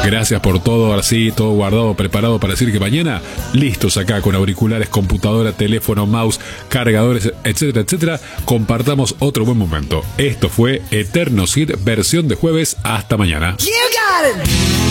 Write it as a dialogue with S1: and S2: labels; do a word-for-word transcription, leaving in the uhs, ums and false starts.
S1: Gracias por todo, así, todo guardado, preparado para decir que mañana, listos acá con auriculares, computadora, teléfono, mouse, cargadores, etcétera, etcétera, compartamos otro buen momento. Esto fue Eterno Hit, versión de jueves. Hasta mañana.
S2: You got it.